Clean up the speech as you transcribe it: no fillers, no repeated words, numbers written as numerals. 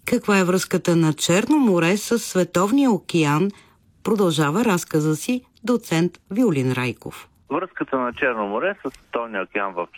Каква е връзката на Черно море с Световния океан? Продължава разказа си доцент Виолин Райков. Връзката на Черно море с Световния океан в